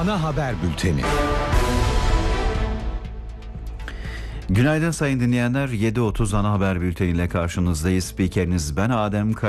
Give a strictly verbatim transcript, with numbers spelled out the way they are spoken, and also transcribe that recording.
Ana Haber Bülteni. Günaydın sayın dinleyenler. yedi otuz Ana Haber Bülteni ile karşınızdayız. Spikeriniz ben Adem Kaya.